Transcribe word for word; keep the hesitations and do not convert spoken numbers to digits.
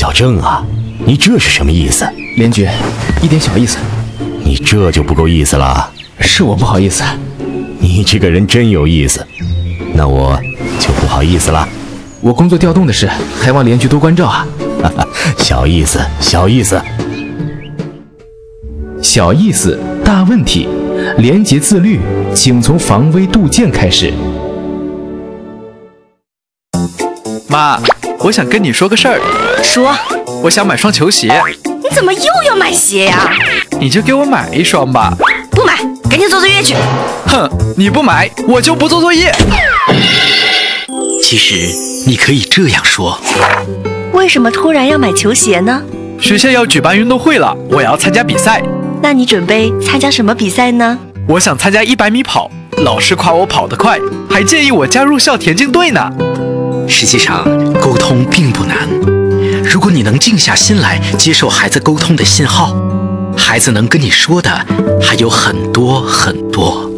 小郑啊，你这是什么意思？ 连局，一点小意思。 你这就不够意思了。 是我不好意思。 你这个人真有意思，那我就不好意思了。 我工作调动的事，还望连局多关照啊。 哈哈，小意思，小意思。 小意思，大问题。廉洁自律，请从防微杜渐开始。 妈，我想跟你说个事儿。 说。 我想买双球鞋。 你怎么又要买鞋呀？ 你就给我买一双吧。 不买，赶紧做作业去。 哼，你不买，我就不做作业。 其实你可以这样说。 为什么突然要买球鞋呢？ 学校要举办运动会了，我要参加比赛。 那你准备参加什么比赛呢？ 我想参加一百米跑，老师夸我跑得快，还建议我加入校田径队呢。 实际上，沟通并不难。如果你能静下心来接受孩子沟通的信号，孩子能跟你说的还有很多很多。